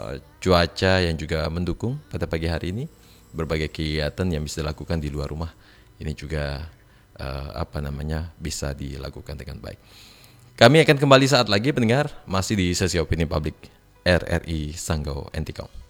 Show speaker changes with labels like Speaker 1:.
Speaker 1: cuaca yang juga mendukung pada pagi hari ini, berbagai kegiatan yang bisa dilakukan di luar rumah ini juga bisa dilakukan dengan baik. Kami akan kembali saat lagi pendengar, masih di sesi opini publik RRI Sanggau Entikau.